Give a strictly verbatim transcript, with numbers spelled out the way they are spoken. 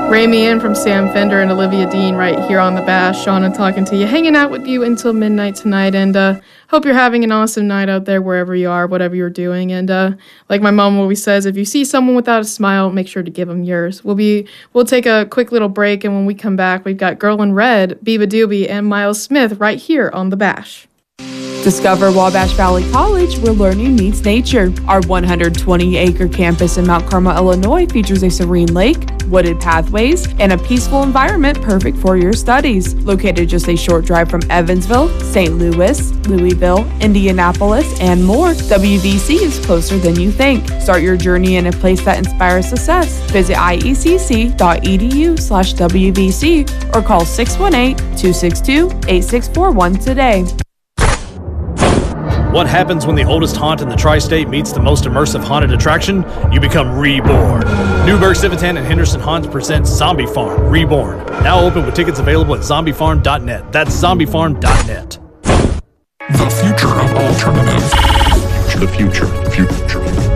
Ray Meehan from Sam Fender and Olivia Dean right here on The Bash. Shauna talking to you, hanging out with you until midnight tonight, and uh, hope you're having an awesome night out there wherever you are, whatever you're doing. And uh, like my mom always says, if you see someone without a smile, make sure to give them yours. We'll be we'll take a quick little break, and when we come back, we've got Girl in Red, Biba Doobie, and Miles Smith right here on The Bash. Discover Wabash Valley College, where learning meets nature. Our one hundred twenty acre campus in Mount Carmel, Illinois features a serene lake, wooded pathways, and a peaceful environment perfect for your studies. Located just a short drive from Evansville, Saint Louis, Louisville, Indianapolis, and more, W V C is closer than you think. Start your journey in a place that inspires success. Visit I E C C dot E D U slash W V C or call six one eight, two six two, eight six four one today. What happens when the oldest haunt in the tri-state meets the most immersive haunted attraction? You become reborn. Newburgh, Civitan, and Henderson Haunts presents Zombie Farm Reborn. Now open with tickets available at zombie farm dot net. That's zombie farm dot net. The future of alternatives. The future, the future, future.